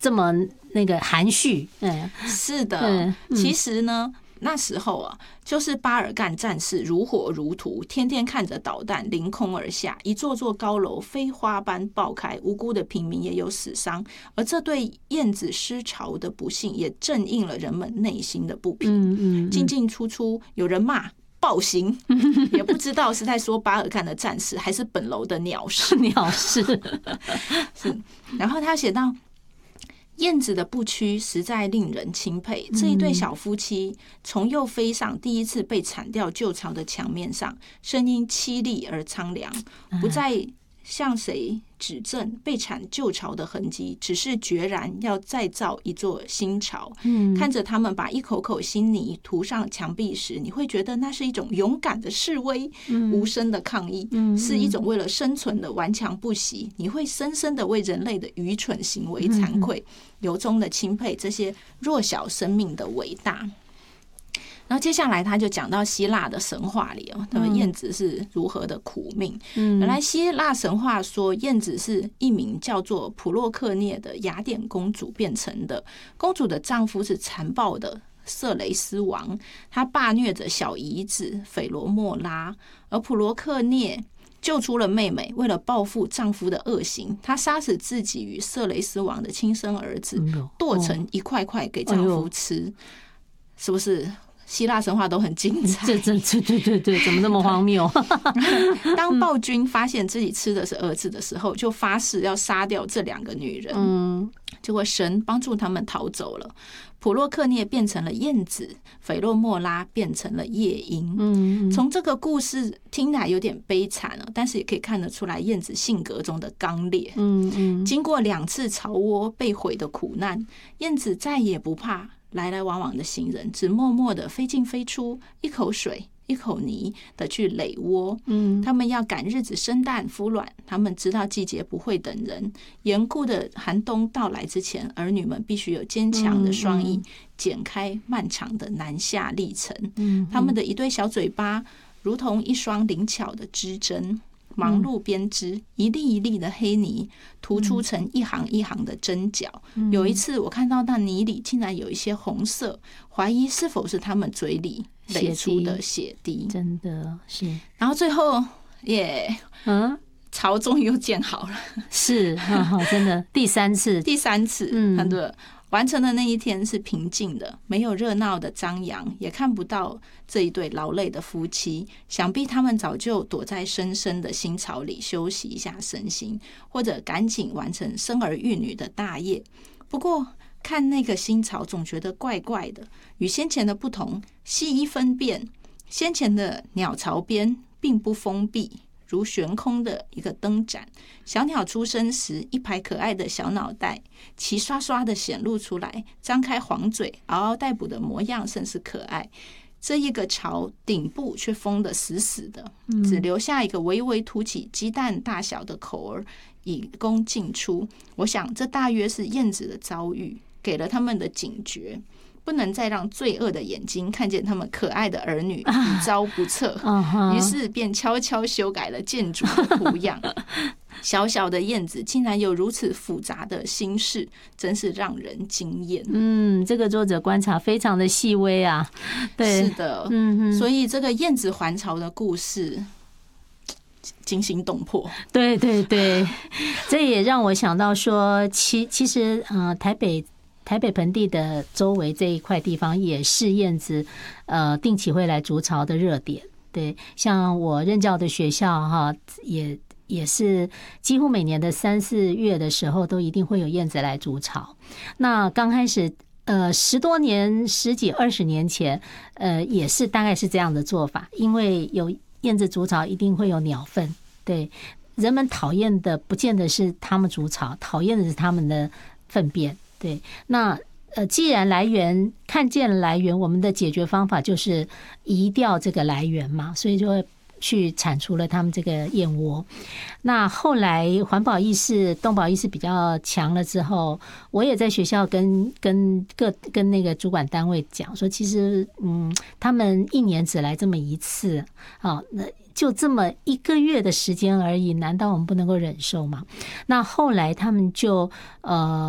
这么那个含蓄。 是的，其实呢。那时候啊，就是巴尔干战士如火如荼，天天看着导弹凌空而下，一座座高楼飞花般爆开，无辜的平民也有死伤。而这对燕子失巢的不幸，也正应了人们内心的不平。进进出出，有人骂暴行，也不知道是在说巴尔干的战士，还是本楼的鸟事。是，然后他写到。燕子的不屈实在令人钦佩。这一对小夫妻从又飞上第一次被铲掉旧巢的墙面上，声音凄厉而苍凉，不再向谁指证被铲旧巢的痕迹，只是决然要再造一座新巢。看着他们把一口口新泥涂上墙壁时，你会觉得那是一种勇敢的示威，无声的抗议，是一种为了生存的顽强不息。你会深深的为人类的愚蠢行为惭愧，由衷的钦佩这些弱小生命的伟大。然后接下来他就讲到希腊的神话里他们燕子是如何的苦命。原来希腊神话说燕子是一名叫做普洛克涅的雅典公主变成的，公主的丈夫是残暴的色雷斯王，他霸虐着小姨子斐罗莫拉，而普罗克涅救出了妹妹，为了报复丈夫的恶行，她杀死自己与色雷斯王的亲生儿子，剁成一块块给丈夫吃。是不是希腊神话都很精彩？ 对，怎么那么荒谬？ 当暴君发现自己吃的是儿子的时候，就发誓要杀掉这两个女人。结果神帮助他们逃走了。普洛克涅变成了燕子，斐洛莫拉变成了夜莺。从这个故事听起来有点悲惨但是也可以看得出来燕子性格中的刚烈。经过2次巢窝被毁的苦难，燕子再也不怕来来往往的行人，只默默的飞进飞出，一口水一口泥的去垒窝。他们要赶日子生蛋孵卵，他们知道季节不会等人，严酷的寒冬到来之前，儿女们必须有坚强的双翼，剪开漫长的南下历程。他们的一对小嘴巴如同一双灵巧的织针，忙碌编织，一粒一粒的黑泥涂出成一行一行的针脚。有一次我看到那泥里竟然有一些红色，怀疑是否是他们嘴里垒出的血滴。真的是。然后最后巢终于又建好了。是真的第三次很多完成的那一天是平静的，没有热闹的张扬，也看不到这一对劳累的夫妻。想必他们早就躲在深深的新巢里休息一下身心，或者赶紧完成生儿育女的大业。不过看那个新巢总觉得怪怪的，与先前的不同，细一分辨，先前的鸟巢边并不封闭，如悬空的一个灯盏，小鸟出生时，一排可爱的小脑袋齐刷刷的显露出来，张开黄嘴，嗷嗷待哺的模样甚是可爱。这一个巢顶部却封得死死的，只留下一个微微凸起鸡蛋大小的口儿，以供进出。我想这大约是燕子的遭遇，给了他们的警觉，不能再让罪恶的眼睛看见他们可爱的儿女一遭不测。于是便悄悄修改了建筑的图样。小小的燕子竟然有如此复杂的心事，真是让人惊艳。这个作者观察非常的细微啊。对，是的。所以这个燕子还巢的故事惊心动魄。对，这也让我想到说，其实台北盆地的周围这一块地方也是燕子定期会来筑巢的热点。对，像我任教的学校也是几乎每年的3、4月的时候都一定会有燕子来筑巢。那刚开始10多年、10几20年前也是大概是这样的做法，因为有燕子筑巢一定会有鸟粪。对，人们讨厌的不见得是他们筑巢，讨厌的是他们的粪便。对，那既然看见了来源，我们的解决方法就是移掉这个来源嘛，所以就会去铲除了他们这个燕窝。那后来环保意识、动保意识比较强了之后，我也在学校跟那个主管单位讲说，其实他们1年只来这么1次，那就这么1个月的时间而已，难道我们不能够忍受吗？那后来他们就